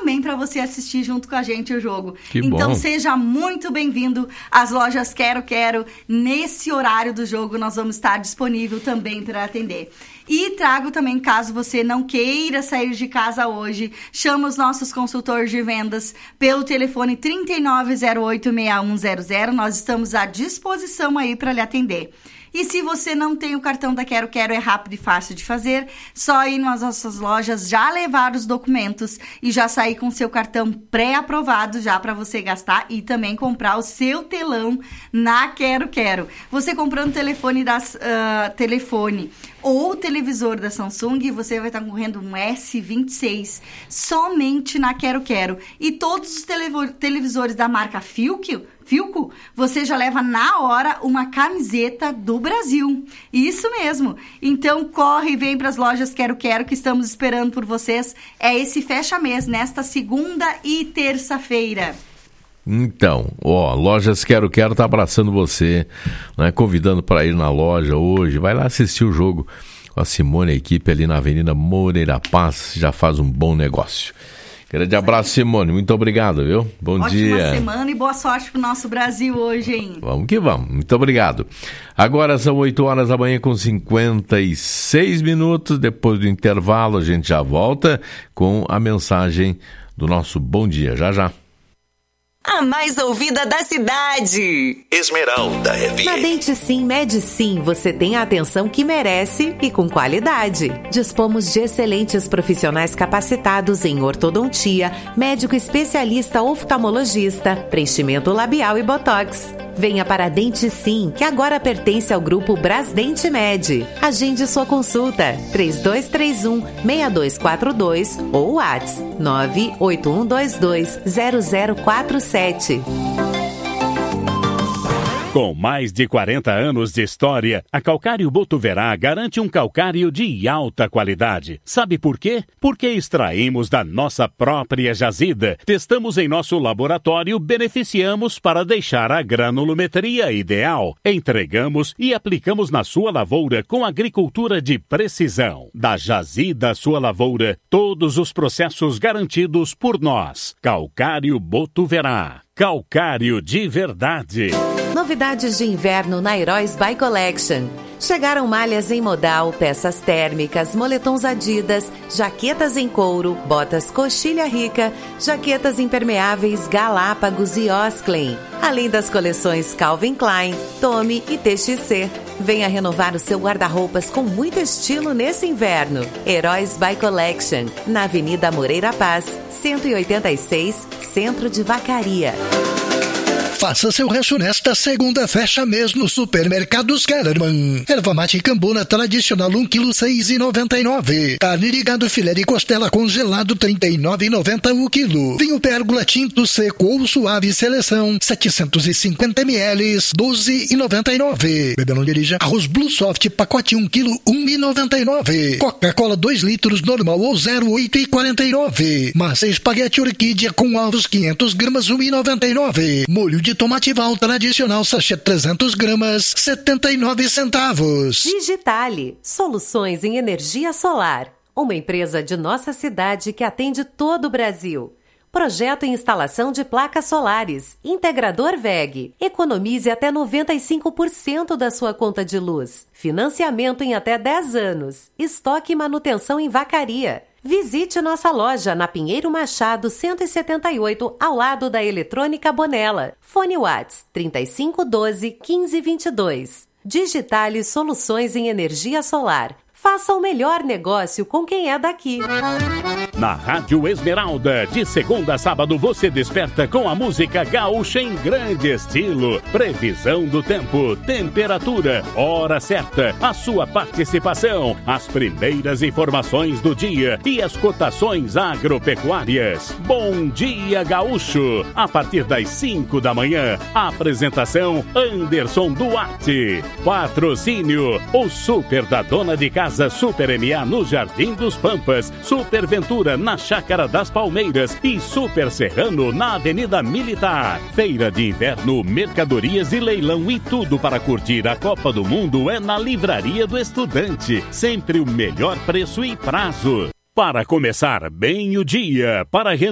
também para você assistir junto com a gente o jogo. Que então bom. seja muito bem-vindo às lojas Quero Quero. Nesse horário do jogo nós vamos estar disponível também para atender. E trago também, caso você não queira sair de casa hoje, chama os nossos consultores de vendas pelo telefone 3908-6100. Nós estamos à disposição aí para lhe atender. E se você não tem o cartão da Quero Quero, é rápido e fácil de fazer. Só ir nas nossas lojas, já levar os documentos e já sair com seu cartão pré-aprovado já para você gastar e também comprar o seu telão na Quero Quero. Você comprando telefone ou televisor da Samsung, você vai estar concorrendo um S26 somente na Quero Quero. E todos os televisores da marca Philco, você já leva na hora uma camiseta do Brasil. Isso mesmo. Então, corre e vem para as lojas Quero Quero que estamos esperando por vocês. É esse fecha-mês, nesta segunda e terça-feira. Então, Lojas Quero Quero tá abraçando você, né, convidando para ir na loja hoje. Vai lá assistir o jogo com a Simone, a equipe ali na Avenida Moreira Paz, já faz um bom negócio. Grande abraço, Simone. Muito obrigado, viu? Bom dia. Ótima semana e boa sorte pro nosso Brasil hoje, hein? Vamos que vamos. Muito obrigado. Agora são 8 horas da manhã com 56 minutos. Depois do intervalo, a gente já volta com a mensagem do nosso Bom Dia. Já, já. A mais ouvida da cidade. Esmeralda FM. Na Dente Sim, Med Sim, você tem a atenção que merece e com qualidade. Dispomos de excelentes profissionais capacitados em ortodontia, médico especialista oftalmologista, preenchimento labial e botox. Venha para a Dente Sim, que agora pertence ao grupo Brasdente Med. Agende sua consulta 3231-6242 ou WhatsApp 981220047. Com mais de 40 anos de história, a Calcário Botuverá garante um calcário de alta qualidade. Sabe por quê? Porque extraímos da nossa própria jazida, testamos em nosso laboratório, beneficiamos para deixar a granulometria ideal. Entregamos e aplicamos na sua lavoura com agricultura de precisão. Da jazida à sua lavoura, todos os processos garantidos por nós. Calcário Botuverá. Calcário de verdade. Novidades de inverno na Heróis By Collection. Chegaram malhas em modal, peças térmicas, moletons Adidas, jaquetas em couro, botas Coxilha Rica, jaquetas impermeáveis Galápagos e Osklen. Além das coleções Calvin Klein, Tommy e TXC. Venha renovar o seu guarda-roupas com muito estilo nesse inverno. Heróis By Collection, na Avenida Moreira Paz, 186, Centro de Vacaria. Faça seu rancho nesta segunda fecha-mês no Supermercados Kellerman. Erva mate Cambona tradicional 1 kg 6,99. Carne de gado filé de costela congelado 39,90 o quilo. Vinho Pérgola tinto seco ou suave seleção 750 ml 12,99. Bebê não dirija. Arroz Blue Soft pacote 1 kg 1,99. Coca-Cola 2 litros normal ou 0,8,49. Massa espaguete orquídea com ovos 500 gramas 1,99. Molho de tomate Val tradicional sachê 300 gramas 79 centavos. Digitale, soluções em energia solar. Uma empresa de nossa cidade que atende todo o Brasil. Projeto e instalação de placas solares. Integrador WEG. Economize até 95% da sua conta de luz. Financiamento em até 10 anos. Estoque e manutenção em Vacaria. Visite nossa loja na Pinheiro Machado 178, ao lado da Eletrônica Bonella. Fone Whats 3512-1522. Digitale Soluções em Energia Solar. Faça o melhor negócio com quem é daqui. Na Rádio Esmeralda, de segunda a sábado, você desperta com a música gaúcha em grande estilo. Previsão do tempo, temperatura, hora certa, a sua participação, as primeiras informações do dia e as cotações agropecuárias. Bom dia, gaúcho! A partir das 5 da manhã, a apresentação Anderson Duarte. Patrocínio, o Super da Dona de Casa Super MA no Jardim dos Pampas, Super Ventura na Chácara das Palmeiras e Super Serrano na Avenida Militar. Feira de inverno, mercadorias e leilão e tudo para curtir a Copa do Mundo é na Livraria do Estudante. Sempre o melhor preço e prazo. Para começar bem o dia, para